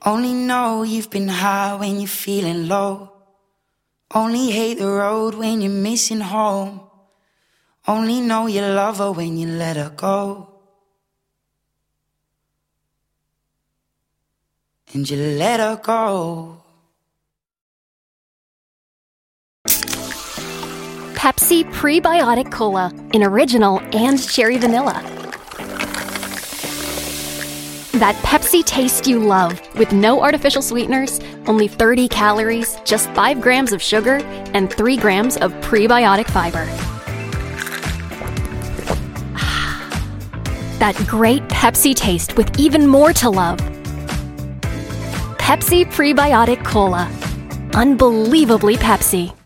Only know you've been high when you're feeling low. Only hate the road when you're missing home. Only know you love her when you let her go. And you let her go. Pepsi Prebiotic Cola in original and cherry vanilla. That Pepsi taste you love with no artificial sweeteners, only 30 calories, just 5 grams of sugar, and 3 grams of prebiotic fiber. That great Pepsi taste with even more to love. Pepsi Prebiotic Cola. Unbelievably Pepsi.